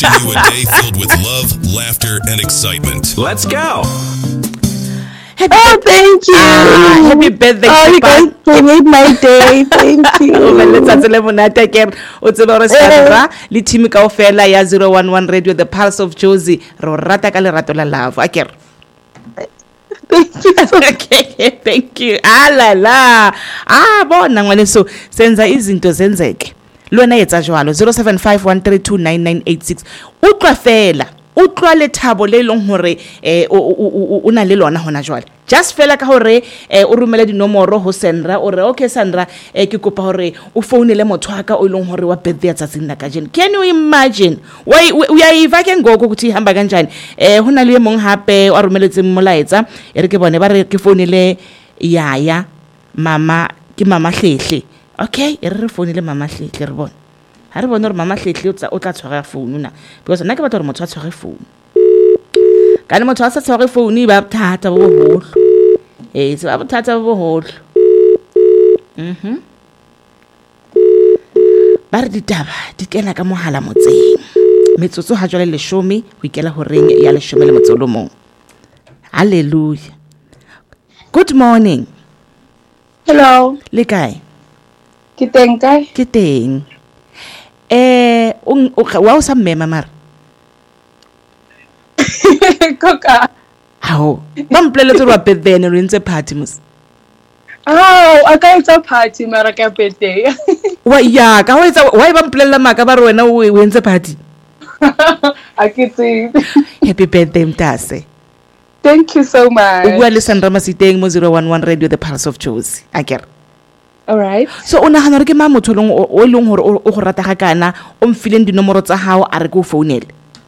Wishing you a day filled with love, laughter, and excitement. Let's go. Thank you. Happy birthday. You guys made my day. Thank you. Let's monate ke o tseba re Sandra le team kaofela ya 011 Radio The Pulse of Jozi ro rata ka lerato la love akere. Thank you. Okay, thank you. La bona ngwane so senza izinto zenzeke lona yetsa jwalo 0751329986 utlwa fela utlwa le thabo le leng hore o na le lona hona jwale just fela ka hore o romela dinomoro ho Sandra o re okay Sandra ke kopa hore o founele motho aka o leng hore wa birthday ya tsatsing la kajeno. Can you imagine uyayiva ke ngoko ukuthi ihamba kanjani hona le mong hape o romeletse molaetsa ere ke bone ba re ke founele yaya mama ke mama Hlehle. Okay re founele mama Hlehle re bone ha re bone re mama Hlehle o tla tshwara phone na because nna ke batla re motho a tshware phone kana motho a sa tshware phone ba bothata bo boholo se ba bothata bo boholo ba re ditaba di kena ka mohala motseng metsotso ha jwale 10 ho ikela ho reng ya 10 le motsolo mong. Hallelujah. Good morning. Hello. Le kae? Ke teng kae? Ke teng. Wa o sa mmema mara Koka. hao ba mpoleletse wa birthday ne re ntse party mos aka etsa party mara ka birthday. wa ya ka wa etsa wa ba mpolella maka ba re wena o entse party. Akitse. Happy birthday mtase. Thank you so much. Bua le Sandra Masiteng mo 011 Radio The Pulse of Jozi akere. All right. So ona hana re ke ma motho o leng hore o go rata ga kana o mfileng dinomoro tsa hao a re go founele.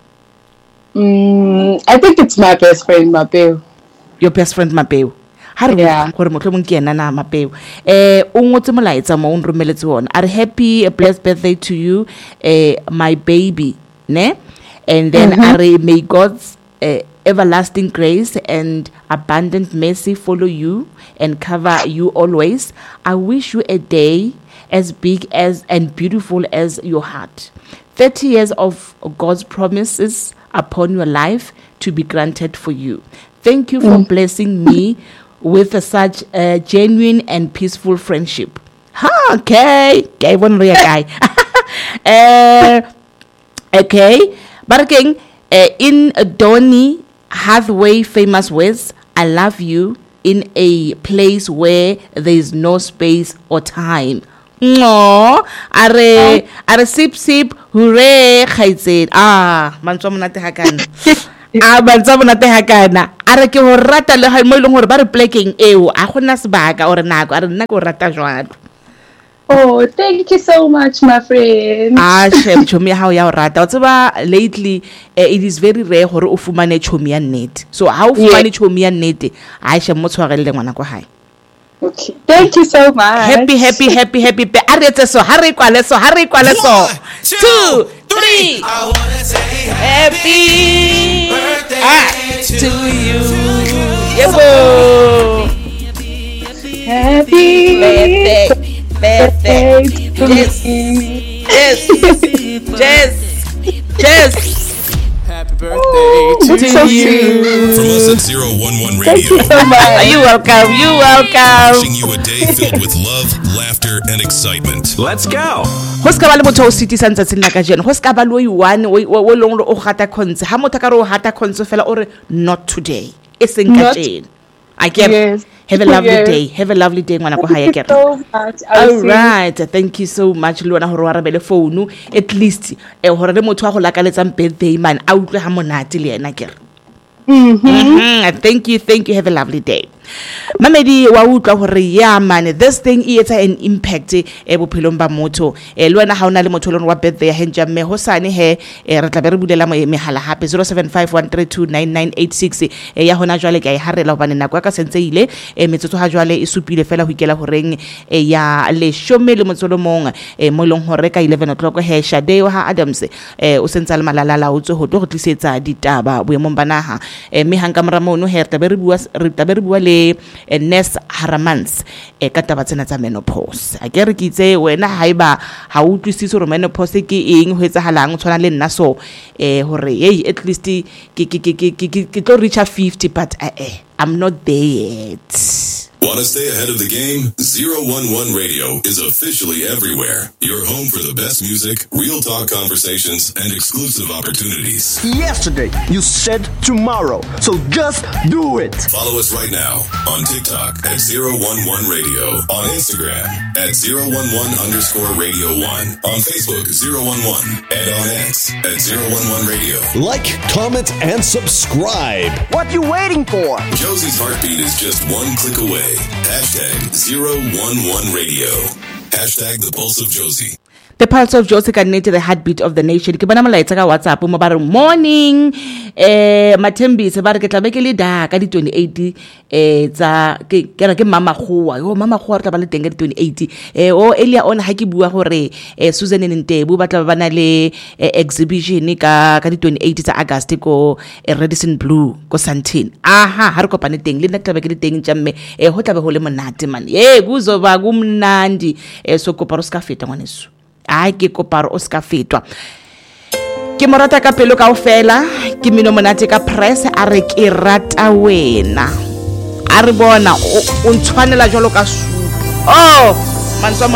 I think it's my best friend Mapeo. Your best friend Mapeo. Ha re gore motho mong ke ena na Mapeo. O ngotse molaetsa mo o nromeletse wona. Are happy a blessed birthday to you my baby, ne? And then are may God's everlasting grace and abundant mercy follow you and cover you always. I wish you a day as big as and beautiful as your heart. 30 years of God's promises upon your life to be granted for you. Thank you for blessing me with such a genuine and peaceful friendship. Okay. Okay, one real guy. Okay. Barking in Donny Hathaway famous words, I love you in a place where there is no space or time. No, are sip hooray khaitsed. Mantswa monate hakana. Mantswa monate hakana. Are ke ho rata le ha mo ileng hore ba re plekeng eo a gona sebaka or nako are nna go rata jwalo. Oh, thank you so much, my friend. Shem chomi ya hao ya rata. O tseba lately it is very rare hore o fumane chomi ya nnete. So ha o fumane chomi ya nnete, a shem mo tshwarelle ngwana ko hae. Okay. Thank you so much. Happy. Aretse so, ha re kwale so. 1, 2, 3. I wanna say Happy birthday to you. Yebo. Happy Birthday. Yes. Happy birthday to so you. From us at 011 Radio. Thank you so much. You're welcome. Wishing you a day filled with love, laughter, and excitement. Let's go. Ho ska ba le motho o city santsa tsena ka jeno. Ho ska ba lo one o leng o gata khonse. Ha motho ka re o hata khonse fela o re not today. E seng ka jeno. I get. Yes. Have a lovely day. Have a lovely day ngwana go hae ke. So much. All right, thank you so much lona hore wa rabele phone at least hore le motho a go lakaletsang birthday man a utlwe ha monate le yena ke. Thank you. Have a lovely day. Mamedi wa utlwa hore ya man this thing is an impact bophelong ba motho le wena ha ona le motho le wa birthday ya henja mme ho sane he re tla be re bulela mehala hape 0751329986 ya hona jwale ke a harela hobane nako ka sentse ile metsotso ha jwale e supile fela ho ikela horeng ya le shome le motsolo mong mo leng hore ka 11 o'clock he Shadeo ha Adams o sentse le malala o tso ho tlo go tlisetsa ditaba boemong banaha mme hanga mra mono he re tla be re bua le le Nurse Haramans ka taba tsena tsa menopause. A ke re ke itse wena haiba ha o utlwisise hore menopause ke eng ho etsahalang tshwana le nna so hore hey at least ke tlo reach 50 but I'm not there yet. Want to stay ahead of the game? 011 Radio is officially everywhere. Your home for the best music, real talk conversations, and exclusive opportunities. Yesterday, you said tomorrow. So just do it. Follow us right now on TikTok at 011 Radio, on Instagram at 011_Radio1, on Facebook 011, and on X at 011 Radio. Like, comment, and subscribe. What you waiting for? Josie's heartbeat is just one click away. Hashtag 011 Radio. Hashtag the pulse of Josie. The pulse of Josie can the heartbeat of the nation. Ke bona molaetsa ka WhatsApp mo ba re morning Mathembi se ba re ke tla be ke le da ka di 28 tsa ke re ke mama khoa yo mama khoa re tla ba le teng ka di 28 earlier on ha ke bua gore Susan Ntebu ba tla ba na le exhibition ka di 28 tsa August ko Radisson Blue ko Sandton ha re kopane teng le nna tla be ke le teng tjamme ho tla be ho le monate man kuzoba kumnandi so kopa ro ska feta ngwaneso ke koparo o ska fetwa ke morata ka pelo kaofela ke mino monate ka press a re ke rata wena a re bona o ntshwanela jalo ka su mantswa